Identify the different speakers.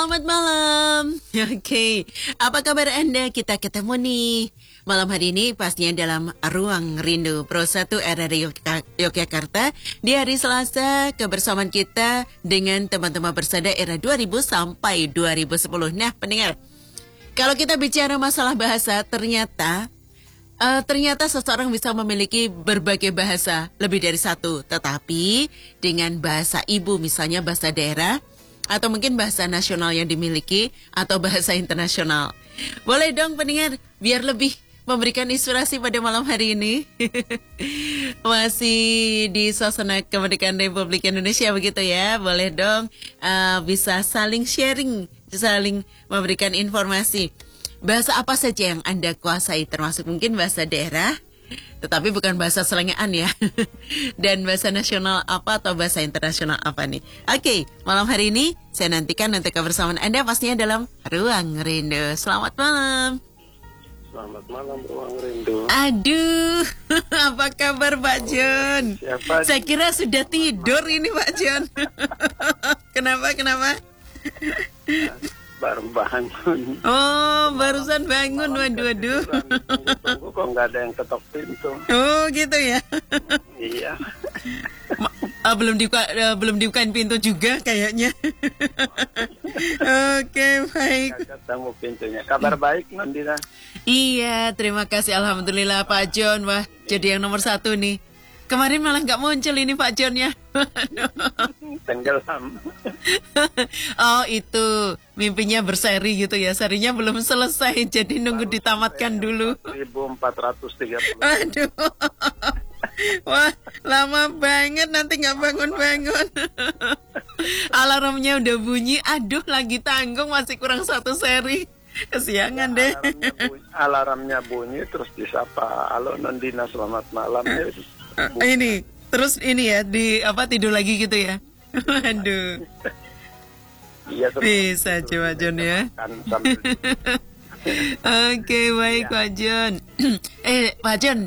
Speaker 1: Selamat malam. Oke, apa kabar Anda? Kita ketemu nih malam hari ini pastinya dalam Ruang Rindu Pro 1 RRI Yogyakarta di hari Selasa, kebersamaan kita dengan teman-teman bersada era 2000 sampai 2010. Nah, pendengar, kalau kita bicara masalah bahasa, ternyata seseorang bisa memiliki berbagai bahasa, lebih dari satu. Tetapi dengan bahasa ibu, misalnya bahasa daerah, atau mungkin bahasa nasional yang dimiliki, atau bahasa internasional. Boleh dong pendengar, biar lebih memberikan inspirasi pada malam hari ini. Masih di suasana kemerdekaan Republik Indonesia begitu ya. Boleh dong bisa saling sharing, saling memberikan informasi. Bahasa apa saja yang Anda kuasai, termasuk mungkin bahasa daerah, tetapi bukan bahasa selengean ya. Dan bahasa nasional apa atau bahasa internasional apa nih? Oke, malam hari ini saya nantikan untuk kebersamaan Anda pastinya dalam Ruang Rindu. Selamat malam.
Speaker 2: Selamat malam Ruang Rindu.
Speaker 1: Aduh, apa kabar Pak John?
Speaker 2: Siapa?
Speaker 1: Saya kira sudah tidur ini Pak John. Kenapa?
Speaker 2: Baru bangun.
Speaker 1: Oh, barusan bangun. Waduh.
Speaker 2: Tunggu kok nggak ada yang ketok pintu.
Speaker 1: Oh, gitu ya.
Speaker 2: Iya.
Speaker 1: Belum dibukain pintu juga kayaknya. Oke, baik.
Speaker 2: Nggak ketemu pintunya. Kabar baik, Nandina?
Speaker 1: Iya, terima kasih. Alhamdulillah Pak John. Wah, jadi yang nomor 1 nih. Kemarin malah nggak muncul ini Pak John ya.
Speaker 2: Tenggelam.
Speaker 1: Oh, itu mimpinya berseri gitu ya. Serinya belum selesai, jadi nunggu ditamatkan dulu.
Speaker 2: 1430.
Speaker 1: Aduh. Wah, lama banget, nanti nggak bangun-bangun. Alarmnya udah bunyi. Aduh, lagi tanggung, masih kurang 1 seri. Kesiangan deh.
Speaker 2: Alarmnya bunyi terus disapa. Halo Nandina, selamat malam.
Speaker 1: Ini terus ini ya tidur lagi gitu ya. Aduh.
Speaker 2: Iya,
Speaker 1: bisa coba John ya. Oke, baik Pak John. Pak John,